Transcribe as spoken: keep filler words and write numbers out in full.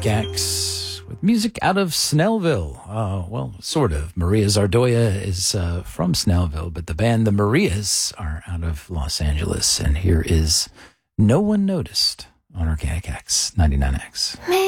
X with music out of Snellville. Uh, well, sort of. Maria Zardoya is uh, from Snellville, but the band The Marias are out of Los Angeles. And here is No One Noticed on Organic X ninety-nine X.